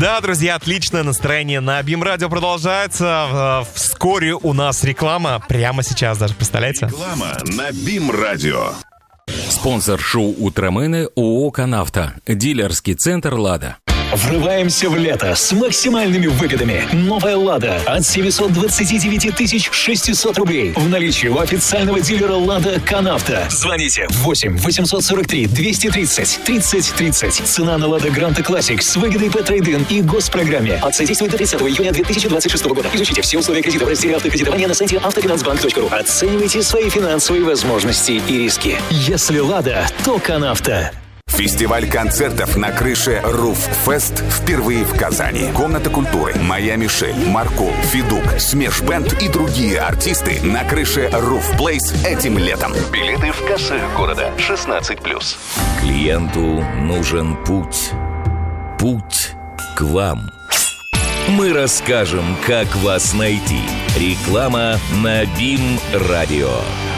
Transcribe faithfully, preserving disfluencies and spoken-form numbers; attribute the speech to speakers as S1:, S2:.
S1: Да, друзья, отличное настроение на БИМ-радио продолжается. Вскоре у нас реклама. Прямо сейчас даже, представляете?
S2: Реклама на БИМ-радио.
S3: Спонсор шоу «Утромены» ООО «Канавто». Дилерский центр «Лада».
S4: Врываемся в лето с максимальными выгодами. Новая «Лада» от семьсот двадцать девять тысяч шестьсот рублей. В наличии у официального дилера «Лада» «Канавто». Звоните восемь восемьсот сорок три двести тридцать тридцать тридцать. Цена на «Лада Гранта Классик» с выгодой по трейд-ин и госпрограмме. Акция действует до тридцатого июня две тысячи двадцать шестого года. Изучите все условия кредита в разделе автокредитования на сайте автофинансбанк точка ру. Оценивайте свои финансовые возможности и риски. Если «Лада», то «Канавто».
S5: Фестиваль концертов на крыше Руф-Фест впервые в Казани. Комната культуры, Моя Мишель, Маркул, Федук, Смеш Бэнд и другие артисты на крыше Руф-Плейс этим летом.
S6: Билеты в кассах города. шестнадцать плюс.
S3: Клиенту нужен путь. Путь к вам. Мы расскажем, как вас найти. Реклама на БИМ-радио.